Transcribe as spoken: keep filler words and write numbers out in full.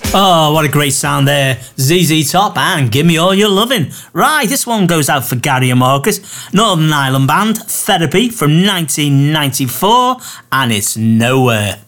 Oh, what a great sound there. Z Z Top and Give Me All Your Lovin'. Right, this one goes out for Gary and Marcus. Northern Ireland band, Therapy from nineteen ninety-four, and it's Nowhere.